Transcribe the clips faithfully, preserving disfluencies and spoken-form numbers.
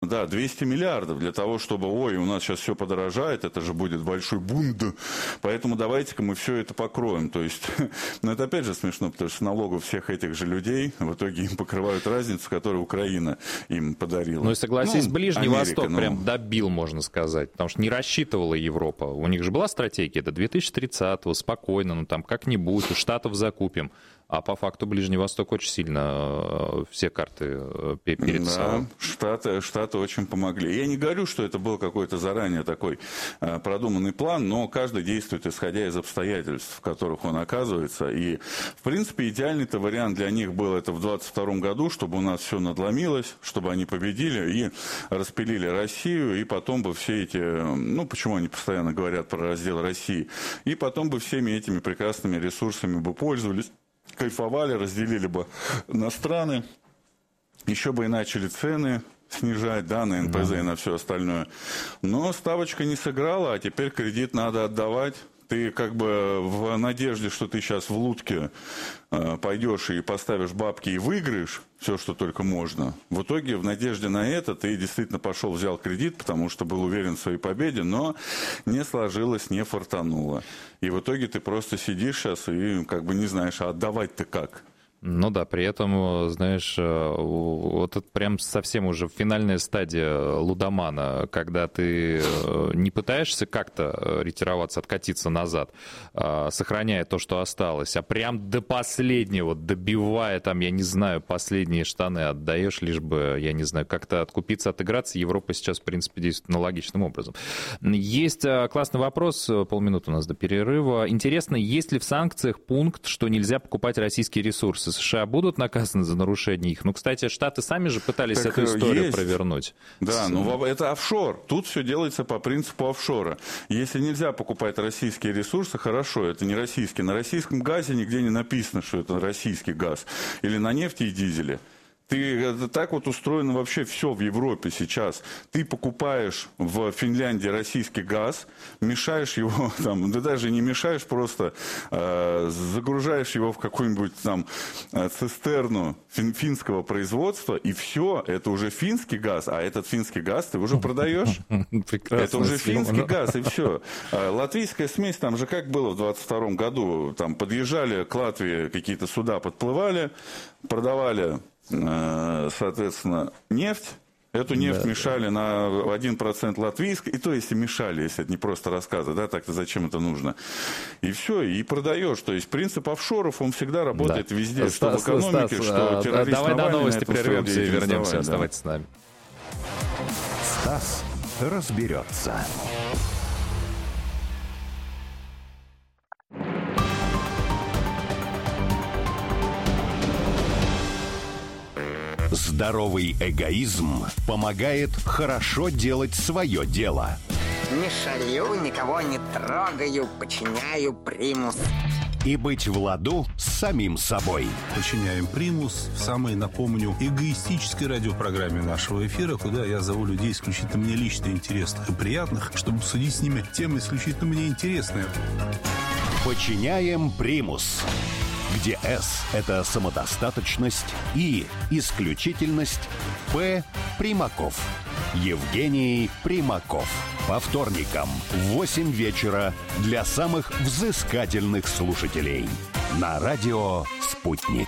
да, двести миллиардов для того, чтобы, ой, у нас сейчас все подорожает, это же будет большой бунт, поэтому давайте-ка мы все это покроем. То есть, ну, это опять же смешно, потому что налогов всех этих же людей в итоге им покрывают разницу, которую Украина им подарила. Ну и согласись, ну, Ближний Америка, Восток ну... прям добил, можно сказать, потому что не рассчитывала Европа. У них же была стратегия до две тысячи тридцатого, спокойно, ну там как-нибудь, у Штатов закупим. А по факту Ближний Восток очень сильно все карты перерисовал. Да, Штаты, Штаты очень помогли. Я не говорю, что это был какой-то заранее такой продуманный план, но каждый действует, исходя из обстоятельств, в которых он оказывается. И, в принципе, идеальный-то вариант для них был это в двадцать втором году, чтобы у нас все надломилось, чтобы они победили и распилили Россию, и потом бы все эти... Ну, почему они постоянно говорят про раздел России? И потом бы всеми этими прекрасными ресурсами бы пользовались, кайфовали, разделили бы на страны, еще бы и начали цены снижать, да, на эн пэ зэ и на все остальное. Но ставочка не сыграла, а теперь кредит надо отдавать. Ты как бы в надежде, что ты сейчас в лутке э, пойдешь и поставишь бабки и выиграешь все, что только можно. В итоге, в надежде на это, ты действительно пошел, взял кредит, потому что был уверен в своей победе, но не сложилось, не фартануло. И в итоге ты просто сидишь сейчас и как бы не знаешь, а отдавать-то как? Ну да, при этом, знаешь, вот это прям совсем уже финальная стадия лудомана, когда ты не пытаешься как-то ретироваться, откатиться назад, сохраняя то, что осталось, а прям до последнего, добивая там, я не знаю, последние штаны отдаешь, лишь бы, я не знаю, как-то откупиться, отыграться. Европа сейчас, в принципе, действует аналогичным образом. Есть классный вопрос, полминуты у нас до перерыва. Интересно, есть ли в санкциях пункт, что нельзя покупать российские ресурсы? США будут наказаны за нарушение их? Ну, кстати, Штаты сами же пытались так эту историю есть. провернуть. Да, но это офшор. Тут все делается по принципу офшора. Если нельзя покупать российские ресурсы, хорошо, это не российские. На российском газе нигде не написано, что это российский газ. Или на нефти и дизеле. Ты, так вот устроено вообще все в Европе сейчас. Ты покупаешь в Финляндии российский газ, мешаешь его, там, да даже не мешаешь, просто э, загружаешь его в какую-нибудь там цистерну фин, финского производства, и все, это уже финский газ, а этот финский газ ты уже продаешь. Это уже финский газ, и все. Латвийская смесь, там же как было в двадцать втором году, там подъезжали к Латвии какие-то суда, подплывали, продавали, соответственно, нефть. Эту нефть да, мешали да. на один процент латвийской, и то есть мешали, если это не просто рассказы, да, так-то зачем это нужно. И все, и продаешь. То есть принцип офшоров, он всегда работает да. везде, Стас, что в экономике, Стас, что террорист давай Навальный до новости прервемся и вернемся. Да. Оставайтесь с нами. Стас разберется. Здоровый эгоизм помогает хорошо делать свое дело. Не шалю, никого не трогаю, подчиняю примус. И быть в ладу с самим собой. Подчиняем примус в самой, напомню, эгоистической радиопрограмме нашего эфира, куда я зову людей исключительно мне лично интересных и приятных, чтобы обсудить с ними темы исключительно мне интересные. Подчиняем примус. Где S – это самодостаточность, И – исключительность, П – Примаков. Евгений Примаков. По вторникам в восемь вечера для самых взыскательных слушателей. На радио «Спутник».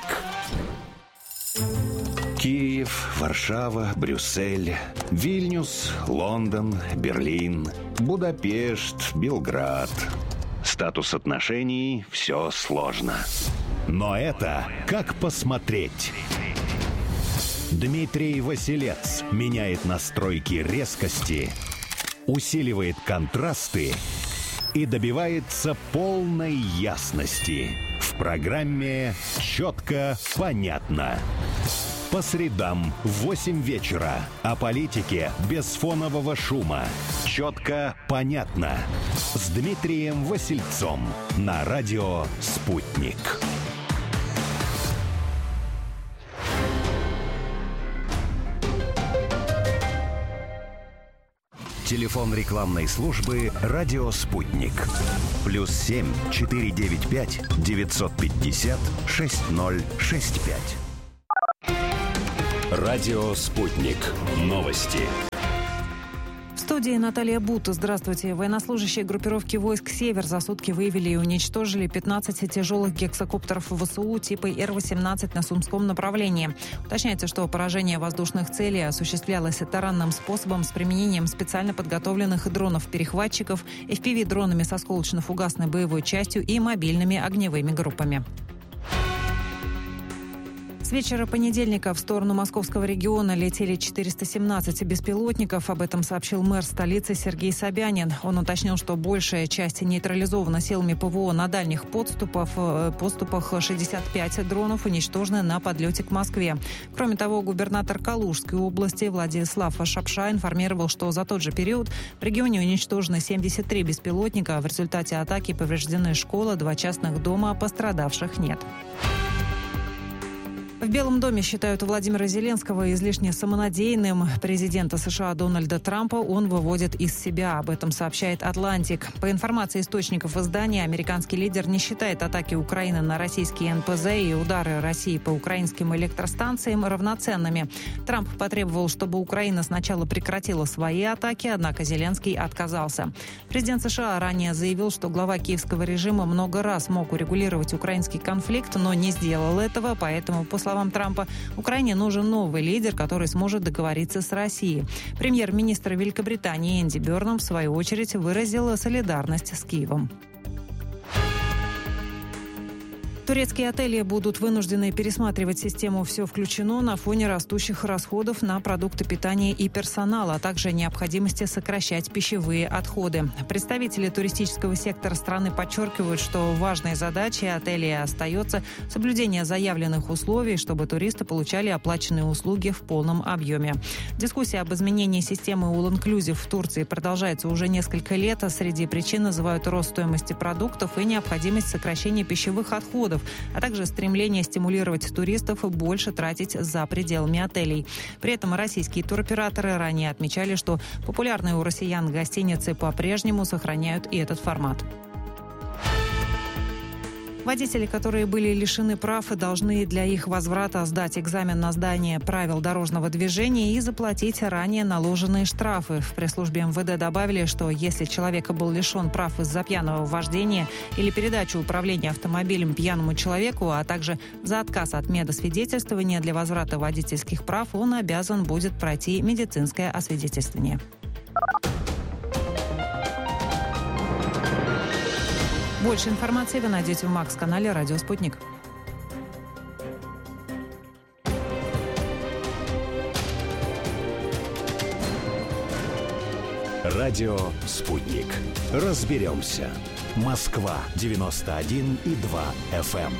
Киев, Варшава, Брюссель, Вильнюс, Лондон, Берлин, Будапешт, Белград. Статус отношений – все сложно. Но это как посмотреть. Дмитрий Василец меняет настройки резкости, усиливает контрасты и добивается полной ясности в программе «Четко, понятно». По средам в восемь вечера о политике без фонового шума. «Четко, понятно» с Дмитрием Васильцом на радио «Спутник». Телефон рекламной службы «Радио Спутник». Плюс семь четыре девять пять девятьсот пятьдесят шесть ноль шесть пять. Радио «Спутник». Новости. В студии Наталья Бута. Здравствуйте. Военнослужащие группировки войск «Север» за сутки выявили и уничтожили пятнадцать тяжелых гексакоптеров ВСУ типа Р восемнадцать на Сумском направлении. Уточняется, что поражение воздушных целей осуществлялось таранным способом с применением специально подготовленных дронов-перехватчиков, эф пи ви-дронами с осколочно-фугасной боевой частью и мобильными огневыми группами. С вечера понедельника в сторону московского региона летели четыреста семнадцать беспилотников. Об этом сообщил мэр столицы Сергей Собянин. Он уточнил, что большая часть нейтрализована силами ПВО на дальних подступах. подступах шестьдесят пять дронов уничтожены на подлете к Москве. Кроме того, губернатор Калужской области Владислав Шапша информировал, что за тот же период в регионе уничтожены семьдесят три беспилотника. В результате атаки повреждены школа, два частных дома, пострадавших нет. В Белом доме считают Владимира Зеленского излишне самонадеянным. Президента США Дональда Трампа он выводит из себя. Об этом сообщает «Атлантик». По информации источников издания, американский лидер не считает атаки Украины на российские эн пэ зэ и удары России по украинским электростанциям равноценными. Трамп потребовал, чтобы Украина сначала прекратила свои атаки, однако Зеленский отказался. Президент США ранее заявил, что глава киевского режима много раз мог урегулировать украинский конфликт, но не сделал этого, поэтому, по словам По словам Трампа, Украине нужен новый лидер, который сможет договориться с Россией. Премьер-министр Великобритании Энди Бёрнам, в свою очередь, выразил солидарность с Киевом. Турецкие отели будут вынуждены пересматривать систему «Все включено» на фоне растущих расходов на продукты питания и персонал, а также необходимости сокращать пищевые отходы. Представители туристического сектора страны подчеркивают, что важной задачей отелей остается соблюдение заявленных условий, чтобы туристы получали оплаченные услуги в полном объеме. Дискуссия об изменении системы All Inclusive в Турции продолжается уже несколько лет. Среди причин называют рост стоимости продуктов и необходимость сокращения пищевых отходов, а также стремление стимулировать туристов больше тратить за пределами отелей. При этом российские туроператоры ранее отмечали, что популярные у россиян гостиницы по-прежнему сохраняют и этот формат. Водители, которые были лишены прав, должны для их возврата сдать экзамен на знание правил дорожного движения и заплатить ранее наложенные штрафы. В пресс-службе эм вэ дэ добавили, что если человек был лишен прав из-за пьяного вождения или передачи управления автомобилем пьяному человеку, а также за отказ от медосвидетельствования для возврата водительских прав, он обязан будет пройти медицинское освидетельствование. Больше информации вы найдете в Макс-канале «Радио Спутник». Радио «Спутник». Разберемся. Москва девяносто один и два эф эм.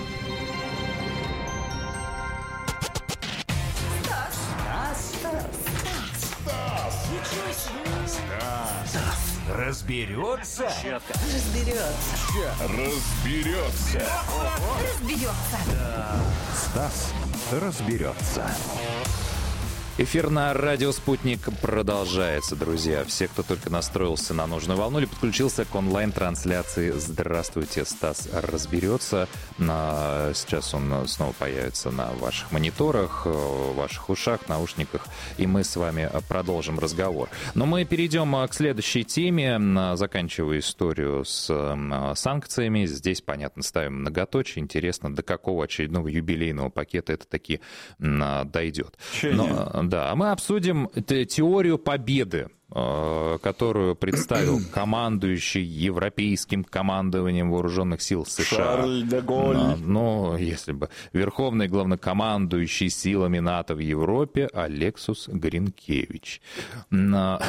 Разберется? Разберется. Разберется. Разберется. Стас разберется. Эфир на радио «Спутник» продолжается, друзья. Все, кто только настроился на нужную волну или подключился к онлайн-трансляции, здравствуйте, Стас разберется. Сейчас он снова появится на ваших мониторах, ваших ушах, наушниках, и мы с вами продолжим разговор. Но мы перейдем к следующей теме, заканчивая историю с санкциями. Здесь, понятно, ставим многоточие. Интересно, до какого очередного юбилейного пакета это таки дойдет. Но, да, мы обсудим теорию победы, которую представил командующий европейским командованием вооруженных сил США. Шарль де Голль. Ну, если бы. Верховный главнокомандующий силами НАТО в Европе Алексус Гринкевич. Это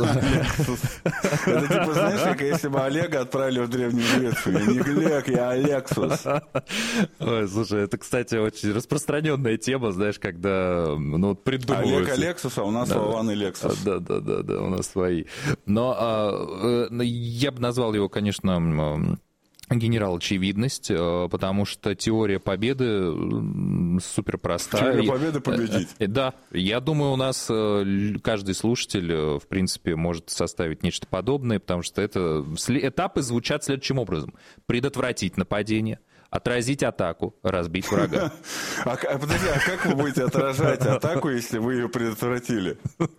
типа, знаешь, как если бы Олега отправили в Древнюю Грецию. Я не Глеб, я Алексус. Ой, слушай, это, кстати, очень распространенная тема, знаешь, когда ну, придумываются. Олег Алексус, а у нас Вован и Лексус. Да, да, да, да. У нас свои. Но а, я бы назвал его, конечно, генерал очевидность, потому что теория победы супер простая. Теория победы победить. Да, я думаю, у нас каждый слушатель, в принципе, может составить нечто подобное, потому что это этапы звучат следующим образом. Предотвратить нападение, Отразить атаку, разбить врага. А, а подожди, а как вы будете отражать атаку, если вы ее предотвратили?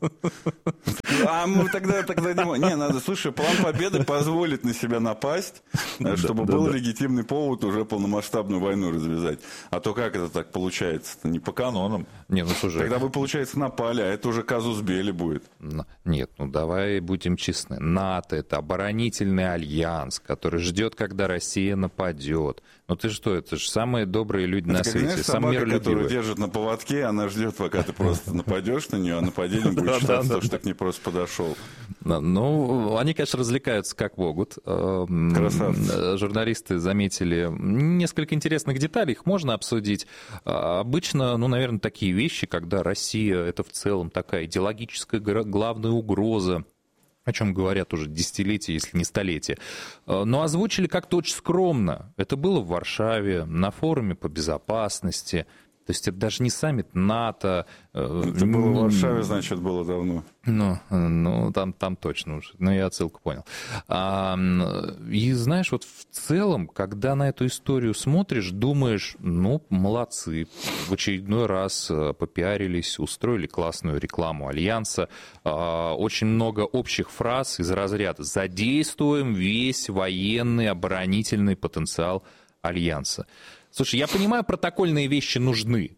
А мы тогда, тогда не... Не, надо, слушай, план победы позволит на себя напасть, чтобы был легитимный повод уже полномасштабную войну развязать. А то как это так получается-то? Не по канонам. Не, ну слушай. Тогда вы, получается, напали, а это уже казус белли будет. Нет, ну давай будем честны. НАТО — это оборонительный альянс, который ждет, когда Россия нападет. Ну ты что, это же самые добрые люди это, на свете, знаешь, сам собака, миролюбивый. которую держат на поводке, она ждет, пока ты просто нападешь на нее, а нападение будет считаться, что ты к ней просто подошел. Ну, они, конечно, развлекаются как могут. Красавцы. Журналисты заметили несколько интересных деталей, их можно обсудить. Обычно, ну, наверное, такие вещи, когда Россия — это в целом такая идеологическая главная угроза, о чем говорят уже десятилетия, если не столетия. Но озвучили как-то очень скромно. Это было в Варшаве, на форуме по безопасности. То есть это даже не саммит НАТО. Это было в Варшаве, значит, было давно. Ну, ну там, там точно уже. Ну, я отсылку понял. А, и знаешь, вот в целом, когда на эту историю смотришь, думаешь, ну, молодцы. В очередной раз попиарились, устроили классную рекламу Альянса. А, очень много общих фраз из разряда «задействуем весь военный оборонительный потенциал Альянса». Слушай, я понимаю, протокольные вещи нужны,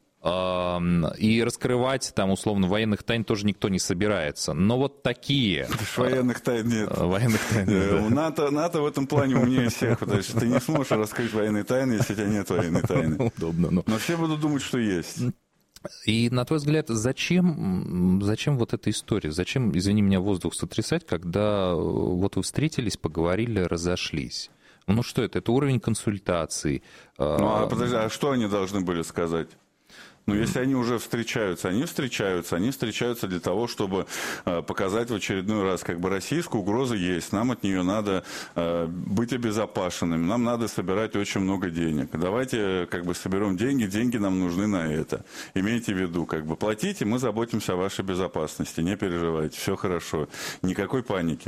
и раскрывать там, условно, военных тайн тоже никто не собирается. Но вот такие... Военных тайн нет. Военных тайн нет, да. НАТО, НАТО в этом плане умнее всех, потому что ты не сможешь раскрыть военные тайны, если у тебя нет военной тайны. Удобно, но... но все будут думать, что есть. И, на твой взгляд, зачем, зачем вот эта история? Зачем, извини меня, воздух сотрясать, когда вот вы встретились, поговорили, разошлись? Ну что это? Это уровень консультаций. Ну, а подожди, а что они должны были сказать? Ну, если они уже встречаются, они встречаются, они встречаются для того, чтобы э, показать в очередной раз, как бы российская угроза есть, нам от нее надо э, быть обезопасенными, нам надо собирать очень много денег. Давайте как бы соберем деньги, деньги нам нужны на это. Имейте в виду, как бы платите, мы заботимся о вашей безопасности, не переживайте, все хорошо, никакой паники.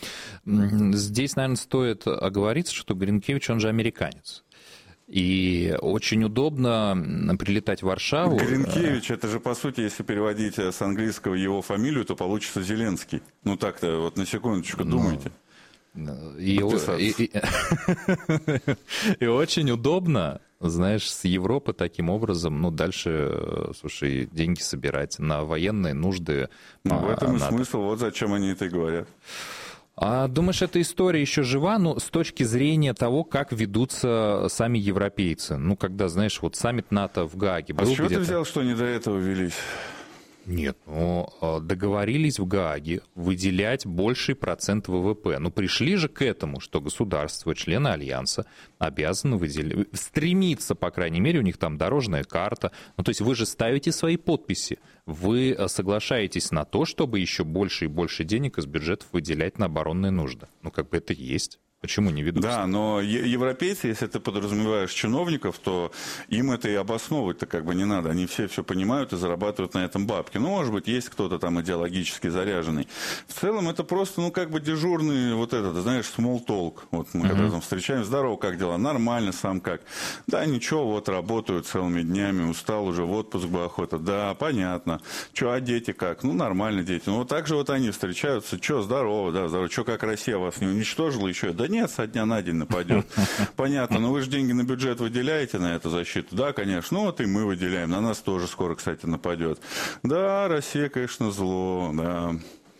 Здесь, наверное, стоит оговориться, что Гринкевич, он же американец. И очень удобно прилетать в Варшаву. Гринкевич, это же, по сути, если переводить с английского его фамилию, то получится Зеленский. Ну, так-то, вот на секундочку, думайте. И, и, и, и очень удобно, знаешь, с Европы таким образом, ну, дальше, слушай, деньги собирать на военные нужды. Ну, в этом и надо. Смысл, вот зачем они это и говорят. А думаешь, эта история еще жива, ну, с точки зрения того, как ведутся сами европейцы? Ну, когда, знаешь, вот саммит НАТО в Гааге был. А с чего где-то... ты взял, что они до этого велись? Нет, ну, договорились в Гааге выделять больший процент ВВП. Ну, пришли же к этому, что государства, члены Альянса обязаны выделять, стремиться, по крайней мере, у них там дорожная карта. Ну, то есть вы же ставите свои подписи, вы соглашаетесь на то, чтобы еще больше и больше денег из бюджетов выделять на оборонные нужды. Ну, как бы это есть. Почему не ведутся? Да, но европейцы, если ты подразумеваешь чиновников, то им это и обосновывать-то как бы не надо. Они все все понимают и зарабатывают на этом бабки. Ну, может быть, есть кто-то там идеологически заряженный. В целом, это просто, ну, как бы дежурный вот этот, знаешь, small talk. Вот мы uh-huh. когда там встречаемся, здорово, как дела? Нормально, сам как? Да, ничего, вот работаю целыми днями, устал уже, в отпуск бы охота. Да, понятно. Че, а дети как? Ну, нормально дети. Ну, вот так же вот они встречаются. Че, здорово, да, здорово. Че, как Россия вас не уничтожила еще? Да нет, со дня на день нападет. Понятно, но вы же деньги на бюджет выделяете на эту защиту? Да, конечно. Ну вот и мы выделяем. На нас тоже скоро, кстати, нападет. Да, Россия, конечно, зло, да.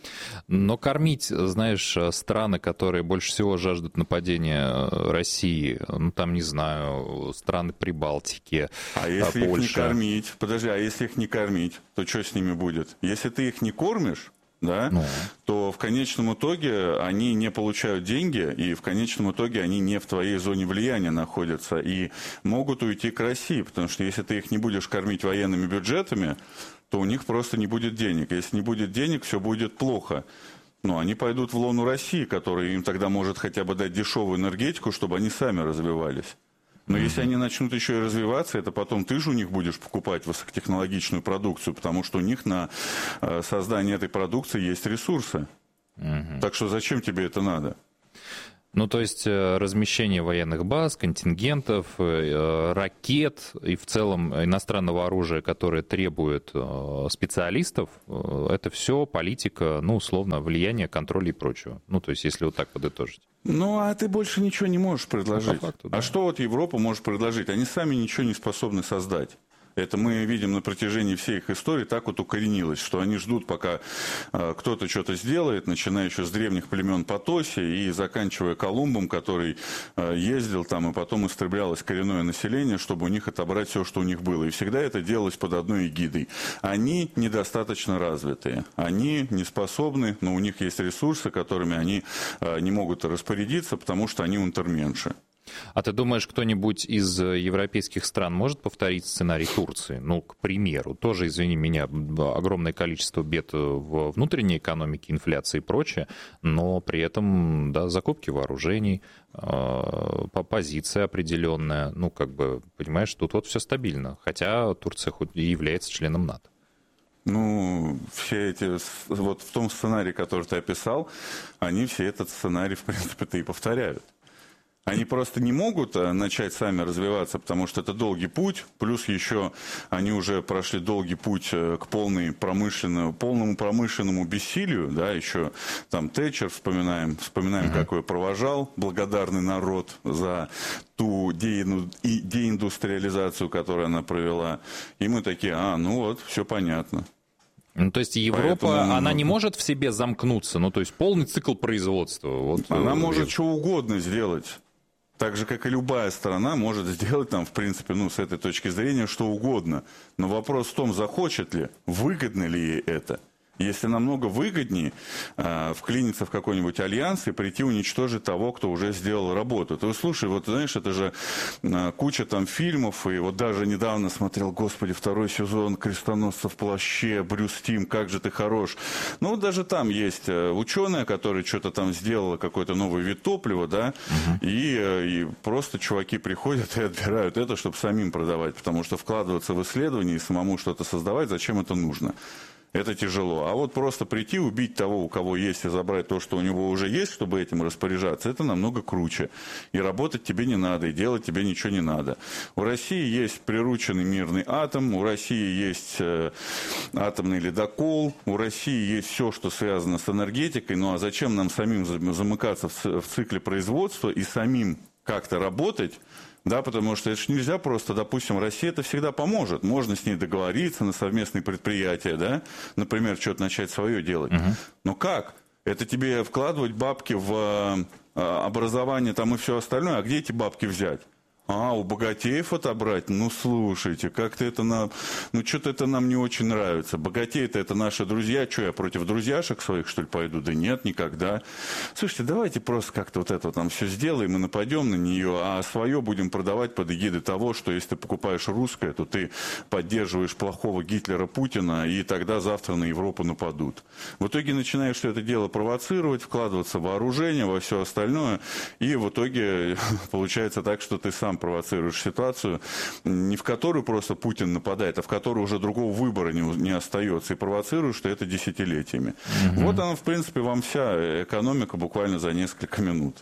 Но кормить, знаешь, страны, которые больше всего жаждут нападения России, ну там, не знаю, страны Прибалтики, а если Польша. их не кормить? Подожди, а если их не кормить, то что с ними будет? Если ты их не кормишь, да, ну. то в конечном итоге они не получают деньги, и в конечном итоге они не в твоей зоне влияния находятся, и могут уйти к России, потому что если ты их не будешь кормить военными бюджетами, то у них просто не будет денег. Если не будет денег, все будет плохо. Но они пойдут в лоно России, которая им тогда может хотя бы дать дешевую энергетику, чтобы они сами развивались. Но mm-hmm. если они начнут еще и развиваться, это потом ты же у них будешь покупать высокотехнологичную продукцию, потому что у них на создание этой продукции есть ресурсы. Mm-hmm. Так что зачем тебе это надо? Ну, то есть размещение военных баз, контингентов, ракет и в целом иностранного оружия, которое требует специалистов, это все политика, ну, условно, влияние, контроль и прочего. Ну, то есть, если вот так подытожить. Ну, а ты больше ничего не можешь предложить. Ну, по факту, да. А что вот Европа может предложить? Они сами ничего не способны создать. Это мы видим на протяжении всей их истории, так вот укоренилось, что они ждут, пока э, кто-то что-то сделает, начиная еще с древних племен Потоси и заканчивая Колумбом, который э, ездил там, и потом истреблялось коренное население, чтобы у них отобрать все, что у них было. И всегда это делалось под одной эгидой. Они недостаточно развитые, они не способны, но у них есть ресурсы, которыми они э, не могут распорядиться, потому что они унтерменши. А ты думаешь, кто-нибудь из европейских стран может повторить сценарий Турции? Ну, к примеру, тоже, извини меня, огромное количество бед в внутренней экономике, инфляции и прочее, но при этом, да, закупки вооружений, по позиция определенная, ну, как бы, понимаешь, тут вот все стабильно, хотя Турция хоть и является членом НАТО. Ну, все эти, вот в том сценарии, который ты описал, они все этот сценарий, в принципе-то и повторяют. Они просто не могут начать сами развиваться, потому что это долгий путь, плюс еще они уже прошли долгий путь к полной промышленному, полному промышленному бессилию, да, еще там Тэтчер вспоминаем, вспоминаем, uh-huh. как его провожал благодарный народ за ту деиндустриализацию, которую она провела. И мы такие, а, ну вот, все понятно. Ну, то есть Европа, Поэтому... она не может в себе замкнуться, ну, то есть полный цикл производства. Вот, она э, может э... что угодно сделать. Так же, как и любая страна может сделать там, в принципе, ну, с этой точки зрения, что угодно. Но вопрос в том, захочет ли, выгодно ли ей это. Если намного выгоднее э, вклиниться в какой-нибудь альянс и прийти уничтожить того, кто уже сделал работу. То есть, слушай, вот знаешь, это же э, куча там фильмов, и вот даже недавно смотрел, господи, второй сезон «Крестоносца в плаще», Брюс Тим, как же ты хорош. Ну, вот даже там есть э, ученая, которая что-то там сделала, какой-то новый вид топлива, да, угу. и, э, и просто чуваки приходят и отбирают это, чтобы самим продавать, потому что вкладываться в исследования и самому что-то создавать, зачем это нужно? Это тяжело. А вот просто прийти, убить того, у кого есть, и забрать то, что у него уже есть, чтобы этим распоряжаться, это намного круче. И работать тебе не надо, и делать тебе ничего не надо. У России есть прирученный мирный атом, у России есть э, атомный ледокол, у России есть все, что связано с энергетикой. Ну а зачем нам самим замыкаться в, в цикле производства и самим как-то работать? Да, потому что это же нельзя просто, допустим, Россия это всегда поможет. Можно с ней договориться на совместные предприятия, да, например, что-то начать свое делать. Uh-huh. Но как? Это тебе вкладывать бабки в образование там и все остальное, а где эти бабки взять? А, у богатеев отобрать? Ну, слушайте, как-то это нам... Ну, что-то это нам не очень нравится. Богатеи-то это наши друзья. Что, я против друзьяшек своих, что ли, пойду? Да нет, никогда. Слушайте, давайте просто как-то вот это там все сделаем и нападем на нее, а свое будем продавать под эгидой того, что если ты покупаешь русское, то ты поддерживаешь плохого Гитлера, Путина, и тогда завтра на Европу нападут. В итоге начинаешь все это дело провоцировать, вкладываться в вооружение, во все остальное, и в итоге получается так, что ты сам провоцируешь ситуацию, не в которую просто Путин нападает, а в которую уже другого выбора не, не остается, и провоцируешь что это десятилетиями. Угу. Вот она, в принципе, вам вся экономика буквально за несколько минут.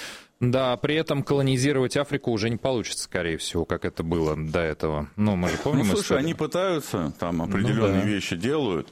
Да, при этом колонизировать Африку уже не получится, скорее всего, как это было до этого. Ну, мы же помним. Ну, слушай, историю. Они пытаются, там определенные ну, да. вещи делают.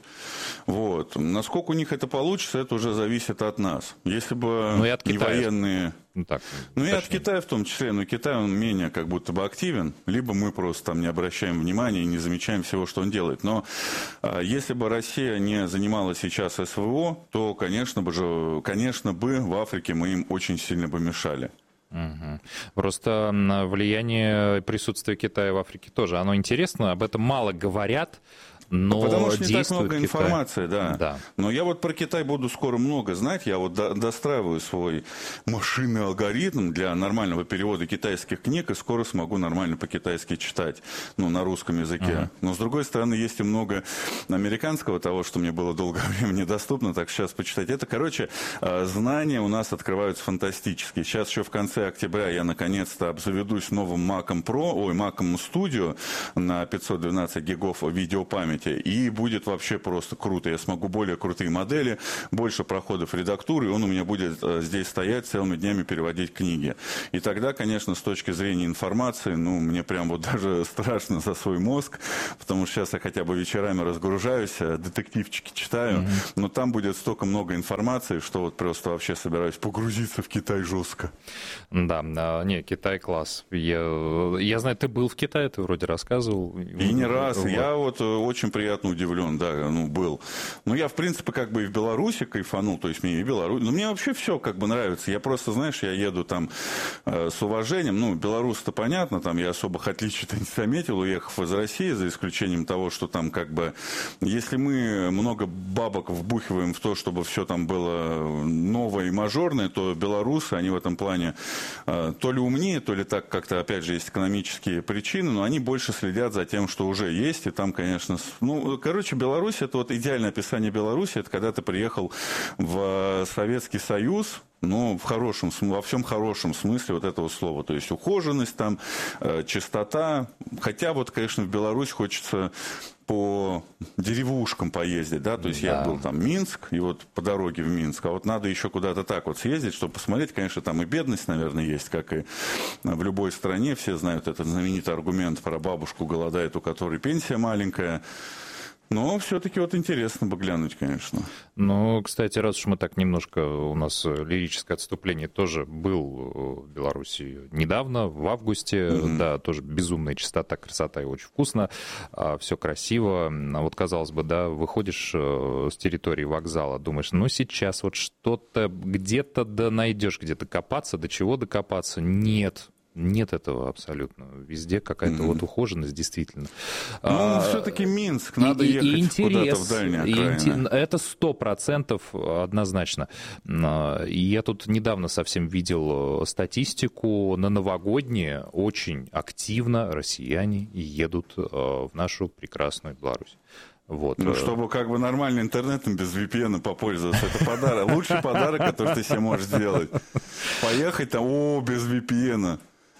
Вот. Насколько у них это получится, это уже зависит от нас. Если бы ну, не военные... Ну, так, ну и от Китая в том числе, но Китай, он менее как будто бы активен, либо мы просто там не обращаем внимания и не замечаем всего, что он делает. Но а, если бы Россия не занималась сейчас СВО, то, конечно бы, же, конечно бы в Африке мы им очень сильно бы мешали. Угу. Просто влияние и присутствие Китая в Африке тоже, оно интересно, об этом мало говорят. Но потому что не так много Китай. информации, да. да. Но я вот про Китай буду скоро много знать. Я вот до, достраиваю свой машинный алгоритм для нормального перевода китайских книг, и скоро смогу нормально по-китайски читать, ну, на русском языке. Uh-huh. Но, с другой стороны, есть и много американского, того, что мне было долгое время недоступно, так сейчас почитать. Это, короче, знания у нас открываются фантастические. Сейчас еще в конце октября я, наконец-то, обзаведусь новым Mac'ом Pro, ой, Mac'ом Studio на пятьсот двенадцать гигов видеопамяти. формате, и будет вообще просто круто. Я смогу более крутые модели, больше проходов редактуры, и он у меня будет здесь стоять целыми днями, переводить книги. И тогда, конечно, с точки зрения информации, ну, мне прям вот даже страшно за свой мозг, потому что сейчас я хотя бы вечерами разгружаюсь, детективчики читаю, mm-hmm. но там будет столько много информации, что вот просто вообще собираюсь погрузиться в Китай жестко. Да, не, Китай класс. Я, я знаю, ты был в Китае, ты вроде рассказывал. И не раз. Вот. Я вот очень приятно удивлен, да, ну, был. Ну, я, в принципе, как бы и в Беларуси кайфанул, то есть мне и Беларусь, но мне вообще все как бы нравится. Я просто, знаешь, я еду там э, с уважением, ну, Беларусь-то понятно, там я особых отличий-то не заметил, уехав из России, за исключением того, что там как бы, если мы много бабок вбухиваем в то, чтобы все там было новое и мажорное, то белорусы, они в этом плане э, то ли умнее, то ли так как-то, опять же, есть экономические причины, но они больше следят за тем, что уже есть, и там, конечно, ну, короче, Беларусь, это вот идеальное описание Беларуси, это когда ты приехал в Советский Союз, ну, в хорошем, во всем хорошем смысле вот этого слова. То есть ухоженность там, э, чистота. Хотя вот, конечно, в Беларусь хочется по деревушкам поездить, да, то есть да. Я был там Минск, и вот по дороге в Минск, а вот надо еще куда-то так вот съездить, чтобы посмотреть, конечно, там и бедность, наверное, есть, как и в любой стране, все знают этот знаменитый аргумент про бабушку голодает, у которой пенсия маленькая. Но все-таки вот интересно бы глянуть, конечно. Ну, кстати, раз уж мы так немножко, у нас лирическое отступление тоже был в Беларуси недавно, в августе, mm-hmm. да, тоже безумная чистота, красота и очень вкусно, все красиво. Вот, казалось бы, да, выходишь с территории вокзала, думаешь, ну, сейчас вот что-то где-то да найдешь, где-то копаться, до чего докопаться. Нет. Нет этого абсолютно. Везде какая-то mm-hmm. вот ухоженность, действительно. Ну, а, все-таки Минск, надо и, ехать и интерес, куда-то в дальние окраины. Это сто процентов однозначно. Я тут недавно совсем видел статистику. На новогодние очень активно россияне едут в нашу прекрасную Беларусь. Вот. Ну, чтобы как бы нормально интернетом без ви пи эн попользоваться, это подарок. Лучший подарок, который ты себе можешь сделать. Поехать там, о, без ви пи эн.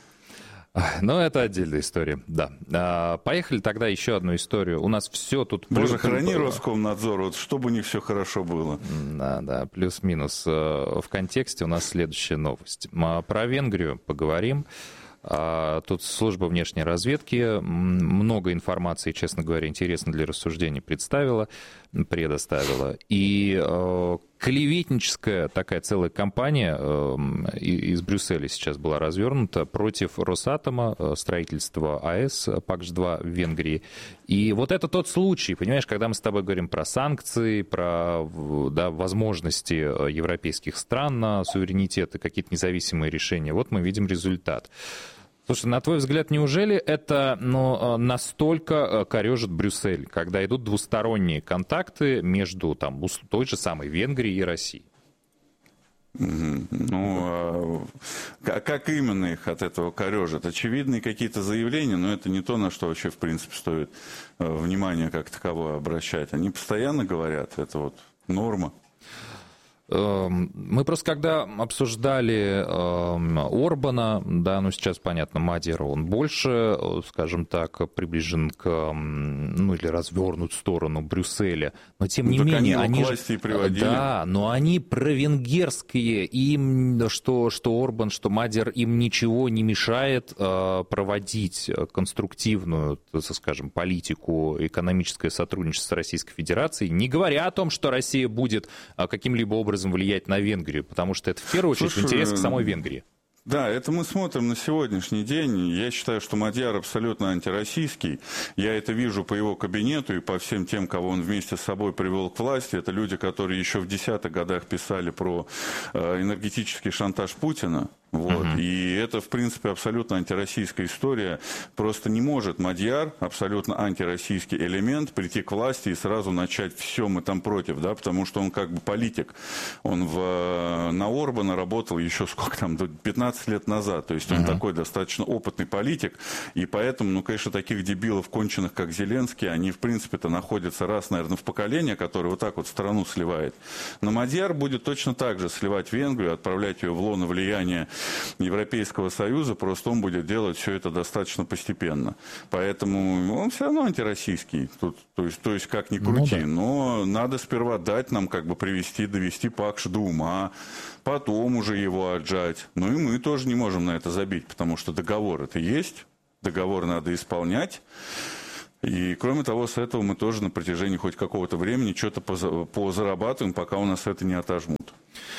Ну, это отдельная история, да. Поехали тогда еще одну историю. У нас все тут... Боже, храни Роскомнадзор, вот чтобы у них все хорошо было. Да, да, плюс-минус. В контексте у нас следующая новость. Про Венгрию поговорим. Тут служба внешней разведки много информации, честно говоря, интересно для рассуждений представила, предоставила. И э, клеветническая такая целая кампания э, из Брюсселя сейчас была развернута против Росатома, строительства АЭС ПАКШ-два в Венгрии. И вот это тот случай, понимаешь, когда мы с тобой говорим про санкции, про да, возможности европейских стран на суверенитет и какие-то независимые решения. Вот мы видим результат. Слушай, на твой взгляд, неужели это ну, настолько корежит Брюссель, когда идут двусторонние контакты между там, той же самой Венгрией и Россией? Ну, а как именно их от этого корежит? Очевидные какие-то заявления, но это не то, на что вообще, в принципе, стоит внимание как таковое обращать. Они постоянно говорят, это вот норма. Мы просто когда обсуждали Орбана, да, ну сейчас понятно, Мадьяр, он больше, скажем так, приближен к, ну или развернут в сторону Брюсселя, но тем не ну, менее, они, они же, приводили. Да, но они провенгерские, им что, что Орбан, что Мадьяр, им ничего не мешает проводить конструктивную, скажем, политику, экономическое сотрудничество с Российской Федерацией, не говоря о том, что Россия будет каким-либо образом влиять на Венгрию, потому что это в первую очередь Слушай, интерес к самой Венгрии. Да, это мы смотрим на сегодняшний день. Я считаю, что Мадьяр абсолютно антироссийский. Я это вижу по его кабинету и по всем тем, кого он вместе с собой привел к власти. Это люди, которые еще в десятых годах писали про энергетический шантаж Путина. Вот. Uh-huh. И это, в принципе, абсолютно антироссийская история. Просто не может Мадьяр, абсолютно антироссийский элемент, прийти к власти и сразу начать все, мы там против, да, потому что он как бы политик. Он в, на Орбана работал еще сколько там, пятнадцать лет назад. То есть он uh-huh. такой достаточно опытный политик. И поэтому, ну, конечно, таких дебилов конченых, как Зеленский, они, в принципе-то, находятся раз, наверное, в поколении, которое вот так вот страну сливает. Но Мадьяр будет точно так же сливать Венгрию, отправлять ее в лоно влияния Европейского Союза, просто он будет делать все это достаточно постепенно. Поэтому он все равно антироссийский. Тут, то, есть, то есть, как ни крути. Ну, да. Но надо сперва дать нам как бы привести, довести Пакш до ума, потом уже его отжать. Ну и мы тоже не можем на это забить, потому что договор это есть, договор надо исполнять. И, кроме того, с этого мы тоже на протяжении хоть какого-то времени что-то позарабатываем, пока у нас это не отожмут.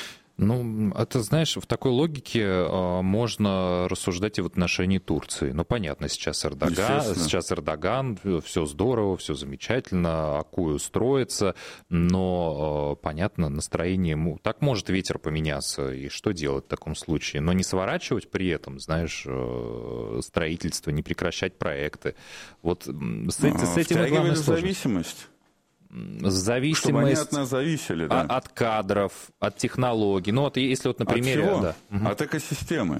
Ну, это, знаешь, в такой логике э, можно рассуждать и в отношении Турции. Ну, понятно, сейчас Эрдоган, сейчас Эрдоган, все здорово, все замечательно, Акую строится, но, э, понятно, настроение... Так может ветер поменяться, и что делать в таком случае? Но не сворачивать при этом, знаешь, э, строительство, не прекращать проекты. Вот с, а, с этим и главная сложность. Зависимость. Зависимость чтобы они от нас зависели, да. От кадров, от технологий. Ну, вот если вот на примере... От чего? Да. От экосистемы.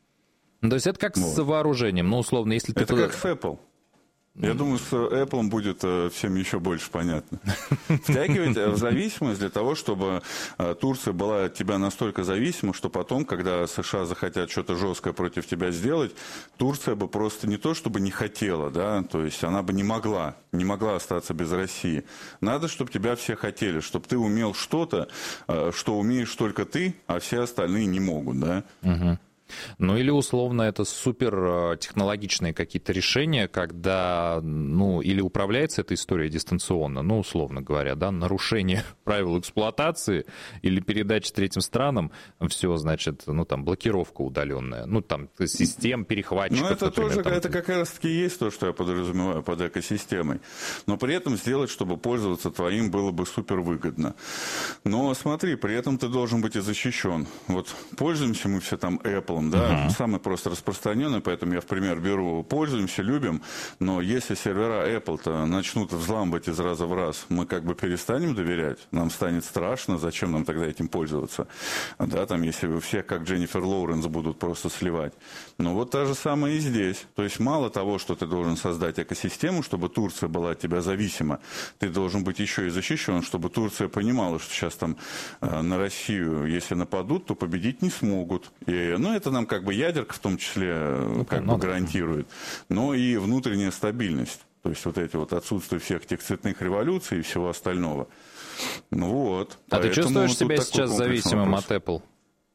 То есть это как вот. С вооружением, ну, условно, если ты... Это туда... как с Apple. Я думаю, с Apple будет всем еще больше понятно. Втягивать в зависимость для того, чтобы Турция была от тебя настолько зависима, что потом, когда США захотят что-то жесткое против тебя сделать, Турция бы просто не то, чтобы не хотела, да, то есть она бы не могла, не могла остаться без России. Надо, чтобы тебя все хотели, чтобы ты умел что-то, что умеешь только ты, а все остальные не могут, да. Угу. Ну или условно это супертехнологичные какие-то решения, когда, ну, или управляется эта история дистанционно, ну, условно говоря, да, нарушение правил эксплуатации или передача третьим странам, все, значит, ну, там, блокировка удаленная, ну, там, систем, перехватчиков, ну, это например, тоже, там... это как раз-таки есть то, что я подразумеваю под экосистемой, но при этом сделать, чтобы пользоваться твоим было бы супервыгодно. Но смотри, при этом ты должен быть и защищен. Вот пользуемся мы все там Apple, да, uh-huh. самый просто распространенный, поэтому я в пример беру, пользуемся, любим, но если сервера Apple-то начнут взламывать из раза в раз, мы как бы перестанем доверять, нам станет страшно, зачем нам тогда этим пользоваться, да, там, если вы всех, как Дженнифер Лоуренс, будут просто сливать. Но вот та же самая и здесь, то есть мало того, что ты должен создать экосистему, чтобы Турция была от тебя зависима, ты должен быть еще и защищен, чтобы Турция понимала, что сейчас там э, на Россию, если нападут, то победить не смогут, и, ну, это нам как бы ядерка в том числе ну, как бы гарантирует, но и внутренняя стабильность. То есть вот эти вот отсутствие всех этих цветных революций и всего остального. Ну вот. А ты чувствуешь себя сейчас зависимым вопрос. От Apple?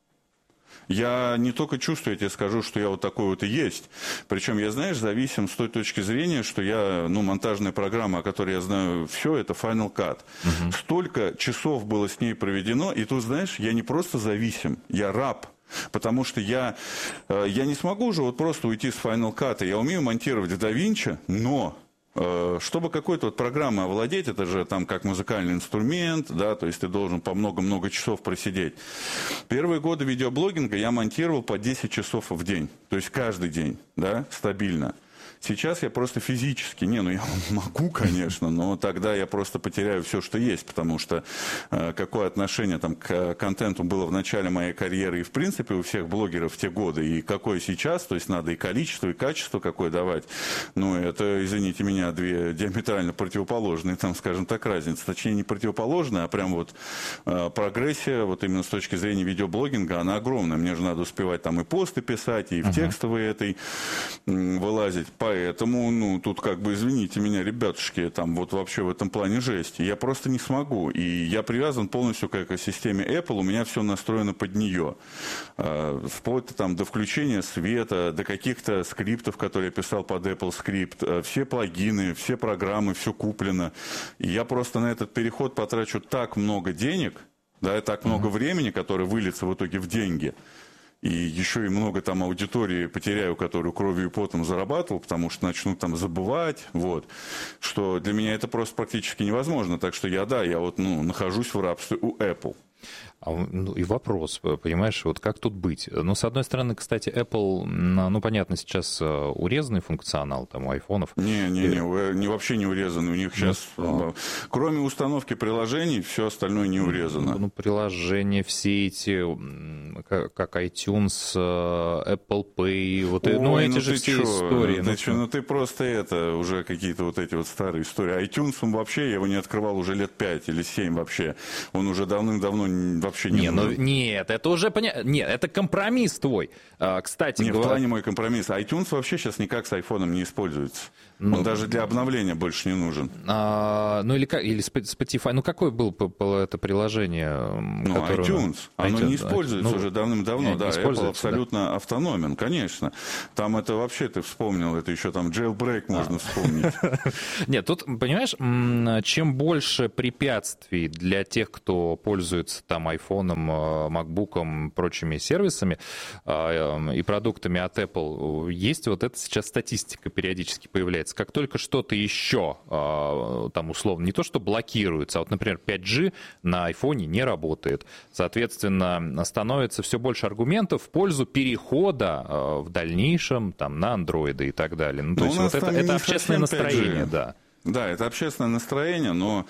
Я не только чувствую, я тебе скажу, что я вот такой вот и есть. Причем я, знаешь, зависим с той точки зрения, что я, ну, монтажная программа, о которой я знаю все, это Final Cut. Угу. Столько часов было с ней проведено, и тут, знаешь, я не просто зависим, я раб. Потому что я, я не смогу же вот просто уйти с Final Cut. Я умею монтировать в DaVinci, но чтобы какой-то вот программой овладеть, это же там как музыкальный инструмент, да, то есть ты должен по много-много часов просидеть. Первые годы видеоблогинга я монтировал по десять часов в день, то есть каждый день, да, стабильно. Сейчас я просто физически, не, ну я могу, конечно, но тогда я просто потеряю все, что есть, потому что э, какое отношение там к контенту было в начале моей карьеры и в принципе у всех блогеров в те годы, и какое сейчас, то есть надо и количество, и качество какое давать. Ну, это, извините меня, две диаметрально противоположные, там, скажем так, разницы. Точнее, не противоположные, а прям вот э, прогрессия, вот именно с точки зрения видеоблогинга, она огромная. Мне же надо успевать там и посты писать, и в uh-huh. текстовые этой э, вылазить. Поэтому, ну, тут как бы, извините меня, ребятушки, там вот вообще в этом плане жесть. Я просто не смогу. И я привязан полностью к экосистеме Apple, у меня все настроено под нее. Вплоть там до включения света, до каких-то скриптов, которые я писал под Apple Script. Все плагины, все программы, все куплено. И я просто на этот переход потрачу так много денег, да, и так много mm-hmm. времени, которое выльется в итоге в деньги. И еще и много там аудитории потеряю, которую кровью и потом зарабатывал, потому что начнут там забывать, вот, что для меня это просто практически невозможно. Так что я, да, я вот, ну, нахожусь в рабстве у Apple. А, ну, и вопрос, понимаешь, вот как тут быть? Ну, с одной стороны, кстати, Apple, ну, понятно, сейчас урезанный функционал там у айфонов. Не-не-не, не, вообще не урезанный. У них сейчас, ну, кроме установки приложений, все остальное не урезано. Ну, приложения, все эти как, как iTunes, Apple Pay, вот, Ой, ну эти ну же все чё, истории. Ну, ну, ты, ну ты просто это, уже какие-то вот эти вот старые истории. iTunes он вообще, я его не открывал уже лет пять или семь вообще. Он уже давным-давно вообще не, не нужен. ну, Нет, это уже понятно. Нет, это компромисс твой. А, кстати, Не, говоря... в плане мой компромисс. iTunes вообще сейчас никак с айфоном не используется. Ну, он даже для обновления больше не нужен. А, ну или как, или Spotify. Ну какое было это приложение? Ну, которое... iTunes. Оно iTunes, не используется ну, уже давным-давно. Не, да, не Apple абсолютно да. автономен, конечно. Там это вообще, ты вспомнил, это еще там jailbreak можно а. вспомнить. Нет, тут, понимаешь, чем больше препятствий для тех, кто пользуется там айфоном, макбуком, прочими сервисами и продуктами от Apple, есть вот это сейчас статистика периодически появляется. Как только что-то еще, там условно, не то что блокируется, а вот, например, пять джи на айфоне не работает. Соответственно, становится все больше аргументов в пользу перехода в дальнейшем там, на андроиды и так далее. Ну, то есть вот это, это общественное настроение, да. Да, это общественное настроение, но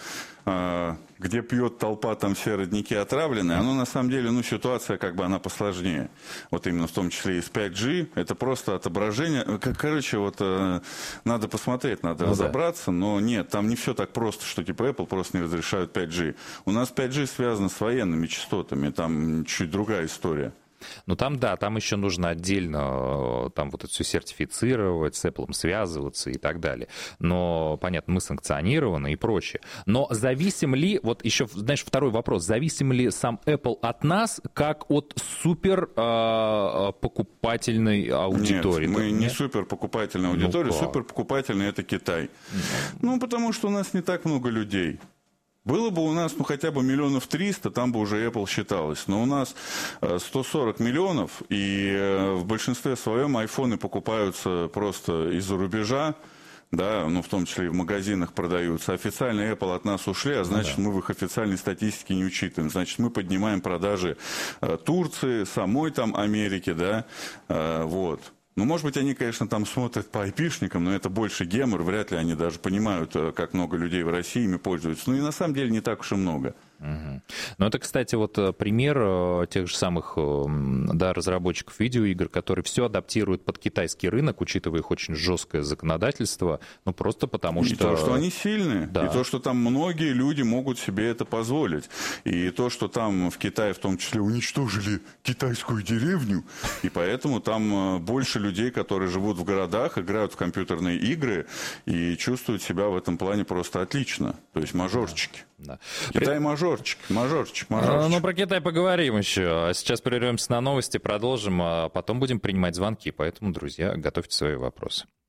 э, где пьет толпа, там все родники отравлены, оно на самом деле, ну, ситуация как бы она посложнее. Вот именно в том числе и с пять джи, это просто отображение. Как, короче, вот э, надо посмотреть, надо ну, разобраться, да. но нет, там не все так просто, что типа Apple просто не разрешают пять джи. У нас пять джи связано с военными частотами, там чуть другая история. Ну, там, да, там еще нужно отдельно там вот это все сертифицировать, с Apple связываться и так далее. Но, понятно, мы санкционированы и прочее. Но зависим ли, вот еще, знаешь, второй вопрос, зависим ли сам Apple от нас, как от супер э, покупательной аудитории? Нет, мы Нет? не супер покупательная аудитория, ну, супер покупательная это Китай. Ну. ну, потому что у нас не так много людей. Было бы у нас, ну, хотя бы миллионов триста, там бы уже Apple считалось. Но у нас сто сорок миллионов, и в большинстве своем айфоны покупаются просто из-за рубежа, да, ну, в том числе и в магазинах продаются. Официально Apple от нас ушли, а значит, ну, да. мы в их официальной статистике не учитываем. Значит, мы поднимаем продажи Турции, самой там Америки, да, вот. Ну, может быть, они, конечно, там смотрят по айпишникам, но это больше гемор, вряд ли они даже понимают, как много людей в России ими пользуются. Ну, и на самом деле не так уж и много. Угу. Ну, это, кстати, вот пример тех же самых, да, разработчиков видеоигр, которые все адаптируют под китайский рынок, учитывая их очень жесткое законодательство, ну, просто потому и что... И то, что они сильные, да. и то, что там многие люди могут себе это позволить, и то, что там в Китае в том числе уничтожили китайскую деревню, и поэтому там больше людей, которые живут в городах, играют в компьютерные игры и чувствуют себя в этом плане просто отлично. То есть мажорчики. Да. Китай мажорчик, мажорчик, мажорчик. Ну, про Китай поговорим еще. Сейчас прервемся на новости, продолжим, а потом будем принимать звонки. Поэтому, друзья, готовьте свои вопросы.